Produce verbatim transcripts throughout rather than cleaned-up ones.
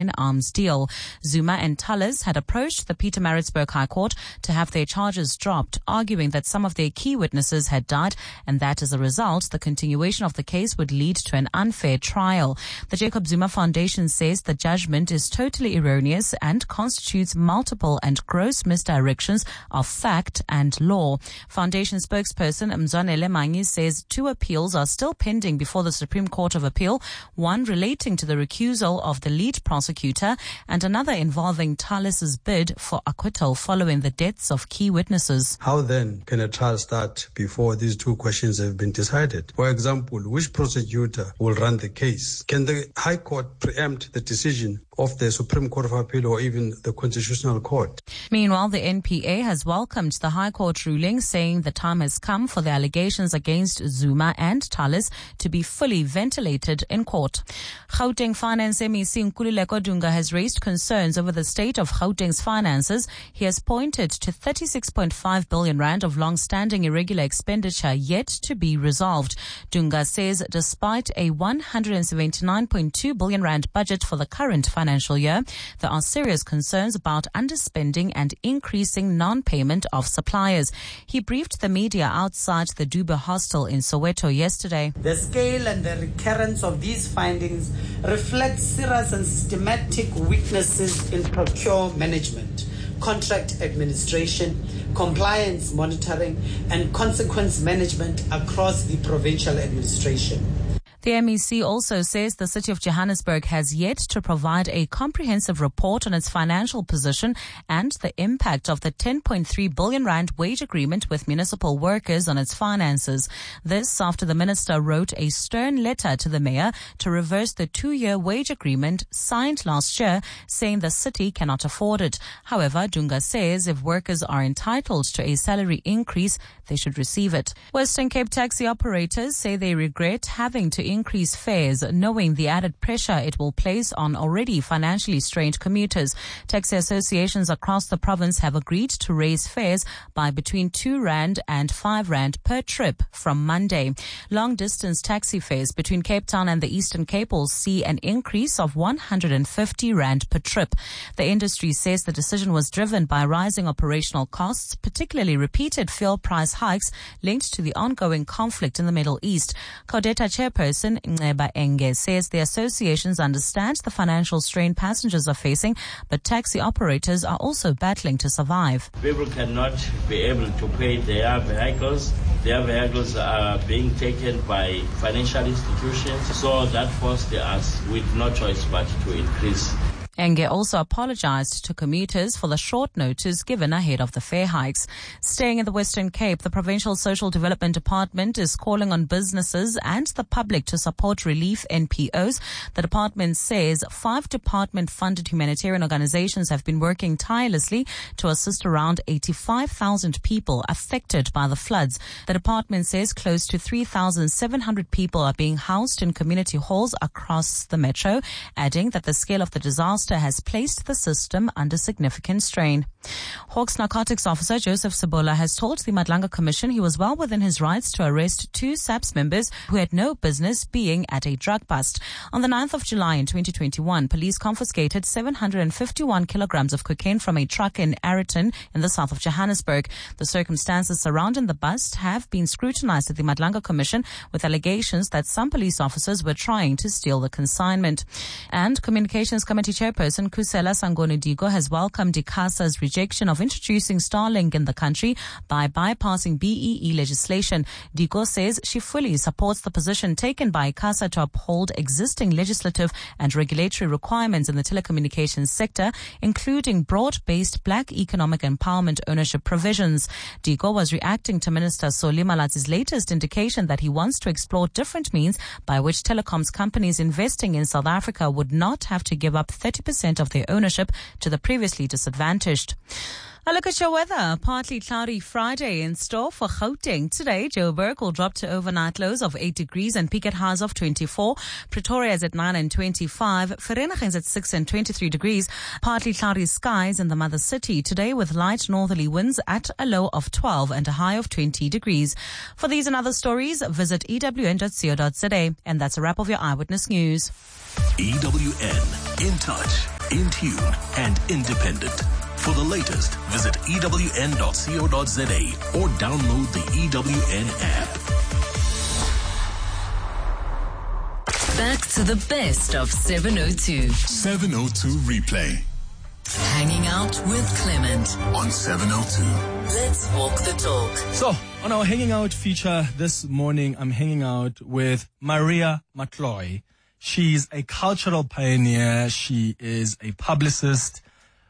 Iran arms deal. Zuma and Tullis had approached the Pietermaritzburg High Court to have their charges dropped, arguing that some of their key witnesses had died and that as a result, the continuation of the case would lead to an unfair trial. The Jacob Zuma Foundation says the judgment is totally erroneous and constitutes multiple and gross misdirections of fact and law. Foundation spokesperson Mzwanele Manyi says two appeals are still pending before the Supreme Court of Appeal, one relating to the recusal of the lead prosecutor and another involving Tullis's bid for acquittal following the deaths of key witnesses. How then can a trial start before these two questions have been decided? For example, which prosecutor will run the case? Can the High Court preempt the decision of the Supreme Court of Appeal or even the Constitutional Court? Meanwhile, the N P A has welcomed the High Court ruling, saying the time has come for the allegations against Zuma and Tullis to be fully ventilated in court. Gauteng Finance M E C Nkululeko Dunga has raised concerns over the state of Gauteng's finances. He has pointed to thirty-six point five billion rand of long-standing irregular expenditure yet to be resolved. Dunga says despite a one hundred seventy-nine point two billion rand budget for the current financial year, there are serious concerns about underspending and increasing non-payment of suppliers. He briefed the media outside the Dube Hostel in Soweto yesterday. The scale and the recurrence of these findings reflect serious and systematic weaknesses in procure management, contract administration, compliance monitoring, and consequence management across the provincial administration. The M E C also says the City of Johannesburg has yet to provide a comprehensive report on its financial position and the impact of the ten point three billion rand wage agreement with municipal workers on its finances. This after the minister wrote a stern letter to the mayor to reverse the two-year wage agreement signed last year, saying the city cannot afford it. However, Dunga says if workers are entitled to a salary increase, they should receive it. Western Cape taxi operators say they regret having to increase fares, knowing the added pressure it will place on already financially strained commuters. Taxi associations across the province have agreed to raise fares by between two rand and five rand per trip from Monday. Long-distance taxi fares between Cape Town and the Eastern Cape will see an increase of one hundred fifty rand per trip. The industry says the decision was driven by rising operational costs, particularly repeated fuel price hikes linked to the ongoing conflict in the Middle East. Codeta chairperson Nceba Enge says the associations understand the financial strain passengers are facing, but taxi operators are also battling to survive. People cannot be able to pay their vehicles. Their vehicles are being taken by financial institutions, so that forced us with no choice but to increase. Enge also apologized to commuters for the short notice given ahead of the fare hikes. Staying in the Western Cape, the Provincial Social Development Department is calling on businesses and the public to support relief N P Os. The department says five department-funded humanitarian organizations have been working tirelessly to assist around eighty-five thousand people affected by the floods. The department says close to three thousand seven hundred people are being housed in community halls across the metro, adding that the scale of the disaster has placed the system under significant strain. Hawks narcotics officer Joseph Sibola has told the Madlanga Commission he was well within his rights to arrest two SAPS members who had no business being at a drug bust. On the ninth of July in twenty twenty-one, police confiscated seven hundred fifty-one kilograms of cocaine from a truck in Ayrton in the south of Johannesburg. The circumstances surrounding the bust have been scrutinized at the Madlanga Commission with allegations that some police officers were trying to steal the consignment. And Communications Committee Chairperson Kusela Sangoni Digo has welcomed ICASA's rejection of introducing Starlink in the country by bypassing B E E legislation. Digo says she fully supports the position taken by ICASA to uphold existing legislative and regulatory requirements in the telecommunications sector, including broad-based black economic empowerment ownership provisions. Digo was reacting to Minister Solly Malatsi's latest indication that he wants to explore different means by which telecoms companies investing in South Africa would not have to give up thirty percent of their ownership to the previously disadvantaged. A look at your weather. Partly cloudy Friday in store for Gauteng. Today, Joburg will drop to overnight lows of eight degrees and peak at highs of twenty-four. Pretoria is at nine and twenty-five. Vereeniging is at six and twenty-three degrees. Partly cloudy skies in the mother city. Today with light northerly winds at a low of twelve and a high of twenty degrees. For these and other stories, visit E W N dot co dot za. And that's a wrap of your Eyewitness News. E W N, in touch. in tune and independent. For the latest, visit E W N dot co dot za or download the E W N app. Back to the best of seven oh two. seven oh two Replay. Hanging out with Clement on seven oh two. Let's walk the talk. So, on our Hanging Out feature this morning, I'm hanging out with Maria Matloy. She's a cultural pioneer. She is a publicist,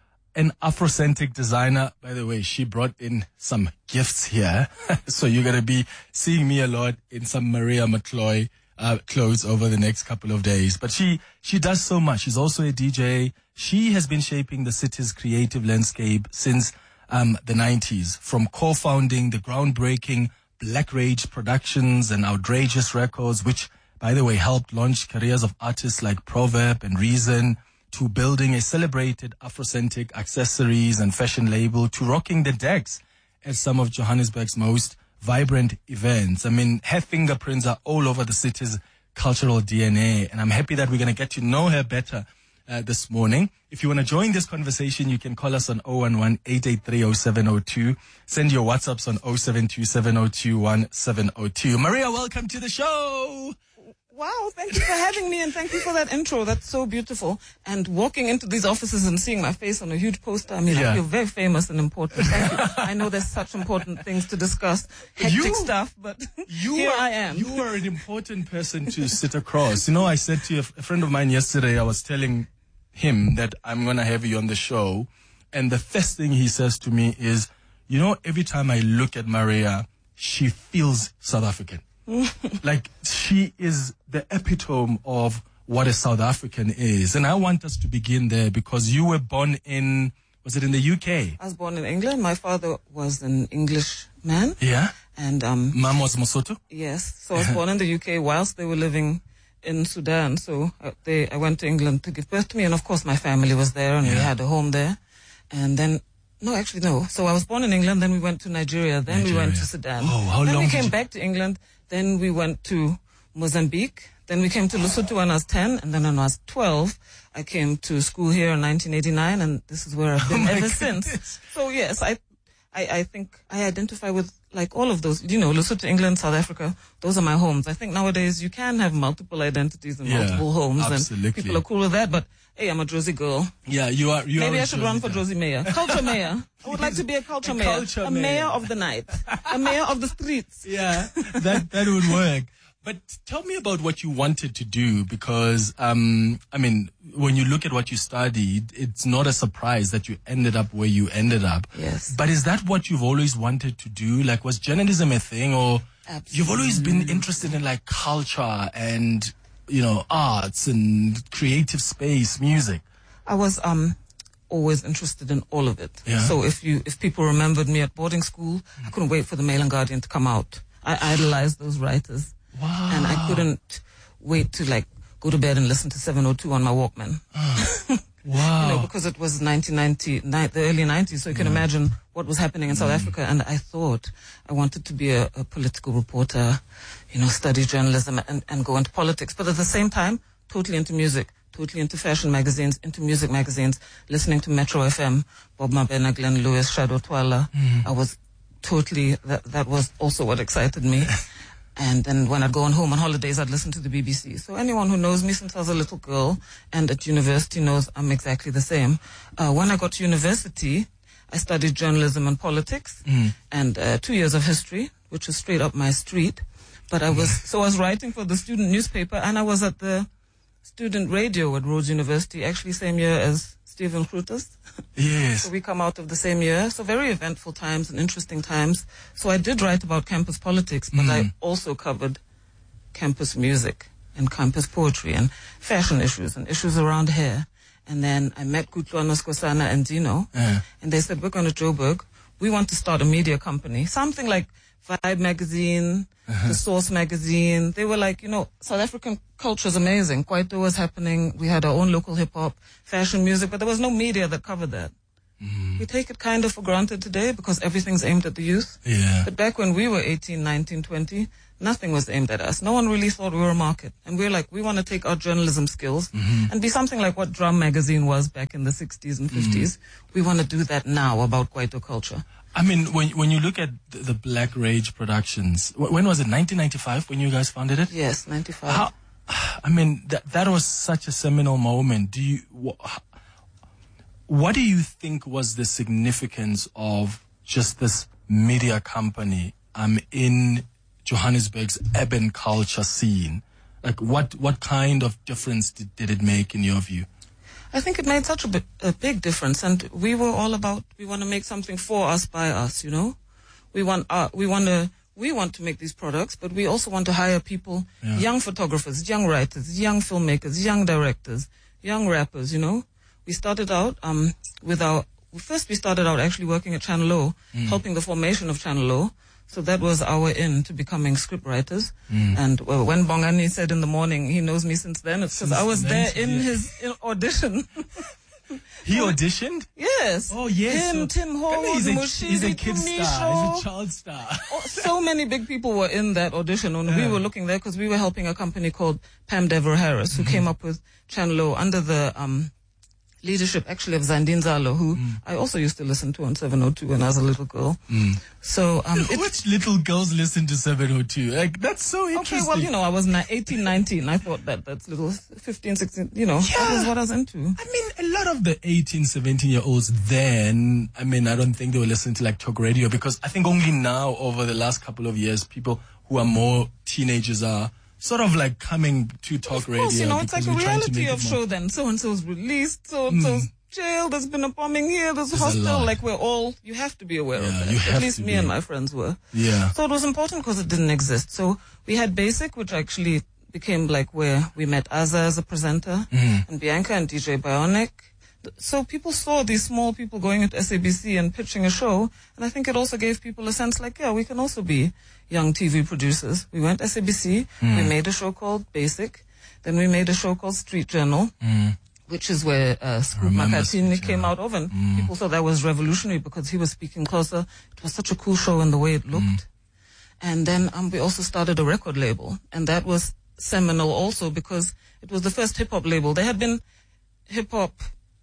an Afrocentric designer. By the way, she brought in some gifts here. So you're going to be seeing me a lot in some Maria Matloy uh, clothes over the next couple of days. But she, she does so much. She's also a D J. She has been shaping the city's creative landscape since um, the nineties, from co-founding the groundbreaking Black Rage Productions and Outrageous Records, which, by the way, helped launch careers of artists like Proverb and Reason, to building a celebrated Afrocentric accessories and fashion label, to rocking the decks at some of Johannesburg's most vibrant events. I mean, her fingerprints are all over the city's cultural D N A, and I'm happy that we're going to get to know her better uh, this morning. If you want to join this conversation, you can call us on zero one one, eight eight three, zero seven zero two. Send your WhatsApps on zero seven two, seven zero two, one seven zero two. Maria, welcome to the show. Wow, thank you for having me, and thank you for that intro. That's so beautiful. And walking into these offices and seeing my face on a huge poster, I mean, yeah. You're very famous and important. Thank you. I know there's such important things to discuss, hectic you, stuff, but you here are, I am. You are an important person to sit across. You know, I said to a, a friend of mine yesterday, I was telling him that I'm going to have you on the show, and the first thing he says to me is, you know, every time I look at Maria, she feels South African. Like, she is the epitome of what a South African is. And I want us to begin there, because you were born in, was it in the U K? I was born in England. My father was an English man. Yeah? And um, Mom was Mosotho? Yes. So I was born in the U K whilst they were living in Sudan. So uh, they, I went to England to give birth to me. And of course my family was there, and yeah. we had a home there. And then, no, actually no. So I was born in England, then we went to Nigeria, then Nigeria. we went to Sudan. Oh, how then long we came you... back to England. Then we went to Mozambique. Then we came to Lesotho when I was ten. And then when I was twelve, I came to school here in nineteen eighty-nine. And this is where I've been oh ever goodness. since. So yes, I, I, I think I identify with like all of those. You know, Lesotho, England, South Africa, those are my homes. I think nowadays you can have multiple identities and yeah, multiple homes. Absolutely. And people are cool with that. But hey, I'm a Josie girl. Yeah, you are. You Maybe are I should run for Josie Mayor. Culture mayor. I would like to be a culture a mayor. Culture a mayor. mayor of the night. A mayor of the streets. Yeah, that, that would work. But tell me about what you wanted to do, because, um, I mean, when you look at what you studied, it's not a surprise that you ended up where you ended up. Yes. But is that what you've always wanted to do? Like, was journalism a thing, or Absolutely. You've always been interested in like culture and, you know, arts and creative space, music? I was, um, always interested in all of it. Yeah. So if you, if people remembered me at boarding school, I couldn't wait for the Mail and Guardian to come out. I idolized those writers. Wow. And I couldn't wait to like go to bed and listen to seven oh two on my Walkman. Oh. Wow. You know, because it was nineteen ninety, the early nineties, so you can yeah. imagine what was happening in mm. South Africa. And I thought I wanted to be a, a political reporter, you know, study journalism and, and go into politics. But at the same time, totally into music, totally into fashion magazines, into music magazines, listening to Metro F M, Bob Mabena, Glenn Lewis, Shadow Twala. Mm. I was totally, that, that was also what excited me. And then when I'd go on home on holidays, I'd listen to the B B C. So anyone who knows me since I was a little girl and at university knows I'm exactly the same. Uh, when I got to university, I studied journalism and politics mm. and uh, two years of history, which was straight up my street. But I was, so I was writing for the student newspaper, and I was at the student radio at Rhodes University, actually same year as Stephen Krutas. Yes. So we come out of the same year. So very eventful times and interesting times. So I did write about campus politics, but mm. I also covered campus music and campus poetry and fashion issues and issues around hair. And then I met Kutlwana Skosana and Dino, uh. and they said, we're going to Joburg. We want to start a media company, something like Vibe magazine, uh-huh. The Source magazine. They were like, you know, South African culture is amazing. Kwaito was happening. We had our own local hip hop, fashion music, but there was no media that covered that. Mm. We take it kind of for granted today because everything's aimed at the youth. Yeah. But back when we were eighteen, nineteen, twenty, nothing was aimed at us. No one really thought we were a market. And we're like, we want to take our journalism skills Mm-hmm. and be something like what Drum Magazine was back in the sixties and fifties. Mm. We want to do that now about Kwaito culture. I mean, when when you look at the, the Black Rage Productions, wh- when was it? nineteen ninety-five when you guys founded it? Yes, ninety-five. How, I mean, that that was such a seminal moment. Do you wh- what do you think was the significance of just this media company um in Johannesburg's urban culture scene? Like, what what kind of difference did, did it make in your view? I think it made such a, bi- a big difference, and we were all about, we want to make something for us, by us, you know? We want, uh, we want to, we want to make these products, but we also want to hire people, Yeah. young photographers, young writers, young filmmakers, young directors, young rappers, you know? We started out, um, with our, first we started out actually working at Channel O, helping the formation of Channel O. So that was our in to becoming scriptwriters. Mm. And well, when Bongani said in the morning, he knows me since then, it's because Since I was then, there in yeah. his in audition. He auditioned? Yes. Oh, yes. Him, So- Tim I Hall, mean, he's a, Mushidi, he's a kid Tumisho. star. He's a child star. Oh, so many big people were in that audition, and we Yeah. were looking there because we were helping a company called Pam Dever Harris, who came up with Channel O under the um, leadership actually of Zandine Zalo, who I also used to listen to on seven oh two when I was a little girl. So um, it, Which little girls listen to seven oh two? Like, that's so interesting. okay, well, you know, I was ni- eighteen, nineteen. I thought that that's little fifteen, sixteen, you know, that Yeah. was what I was into. I mean, a lot of the eighteen, seventeen year olds then, I mean, I don't think they were listening to like talk radio, because I think only now, over the last couple of years, people who are more teenagers are sort of like coming to talk Of radio. course, you know, it's like because a we're trying to reality make of it more- show then. So-and-so's released, so-and-so's jailed, there's been a bombing here, there's a There's a hospital. lot. Like, we're all, you have to be aware Yeah, of that. you have At least to me be. and my friends were. Yeah. So it was important because it didn't exist. So we had Basic, which actually became like where we met Azza as a presenter, and Bianca and D J Bionic. So people saw these small people going into S A B C and pitching a show, and I think it also gave people a sense like, yeah, we can also be young T V producers. We went to S A B C, we made a show called Basic, then we made a show called Street Journal, which is where uh, Scoop remember Makatini Street came Journal. out of, and people thought that was revolutionary because he was speaking closer. It was such a cool show in the way it looked. And then um, we also started a record label, and that was seminal also because it was the first hip-hop label. There had been hip-hop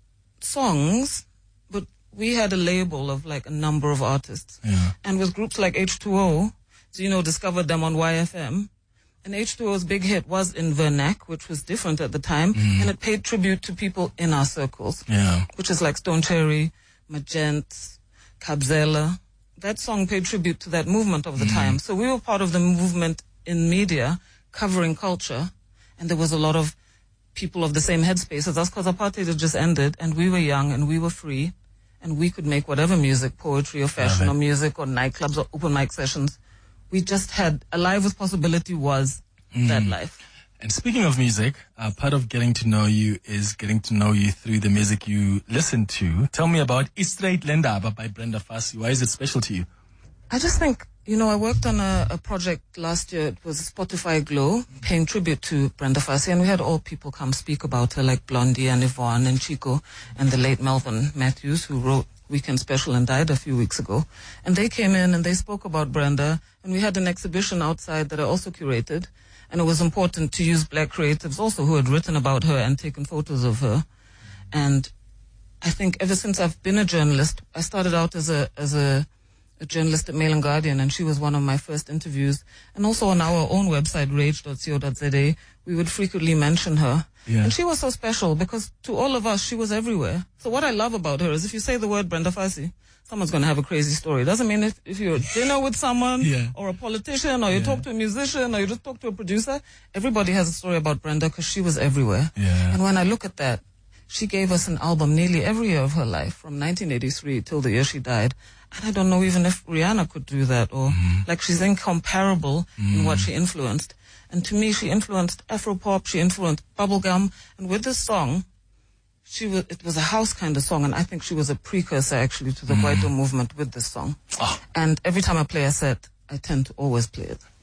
songs, but we had a label of like a number of artists. Yeah. And with groups like H two O, Zeno discovered them on Y F M. And H two O's big hit was in Vernac, which was different at the time, and it paid tribute to people in our circles, Yeah. which is like Stone Cherry, Magent, Kabzela. That song paid tribute to that movement of the time. So we were part of the movement in media covering culture, and there was a lot of people of the same headspace as us because apartheid had just ended, and we were young and we were free, and we could make whatever music, poetry or fashion Love or it. music or nightclubs or open mic sessions. We just had Alive with Possibility was that life. And speaking of music, uh, part of getting to know you is getting to know you through the music you listen to. Tell me about Istraight Lendaba by Brenda Fassie. Why is it special to you? I just think, you know, I worked on a, a project last year. It was Spotify Glow, paying tribute to Brenda Fassie, and we had all people come speak about her, like Blondie and Yvonne and Chico and the late Melvin Matthews, who wrote Weekend Special and died a few weeks ago. And they came in and they spoke about Brenda, and we had an exhibition outside that I also curated, and it was important to use black creatives also who had written about her and taken photos of her. And I think ever since I've been a journalist, I started out as a as a a journalist at Mail and Guardian, and she was one of my first interviews. And also on our own website, rage dot co dot z a, we would frequently mention her. Yeah. And she was so special because to all of us, she was everywhere. So what I love about her is if you say the word Brenda Fassie, someone's going to have a crazy story. Doesn't mean if, if you're at dinner with someone Yeah. or a politician or you Yeah. talk to a musician or you just talk to a producer, everybody has a story about Brenda because she was everywhere. Yeah. And when I look at that, she gave us an album nearly every year of her life from nineteen eighty-three till the year she died. And I don't know even if Rihanna could do that or like she's incomparable in what she influenced. And to me, she influenced Afropop, she influenced bubblegum. And with this song, she was, it was a house kind of song. And I think she was a precursor actually to the Kwaito movement with this song. Ah. And every time I play a set, I tend to always play it.